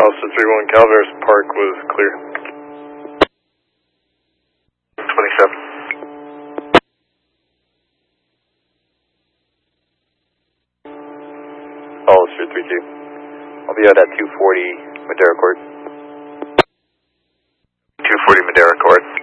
Hollister 3-1, Calaveras Park was clear. 27. Hollister 3-2. I'll be out at 240 Madera Court. 240 Madera Court.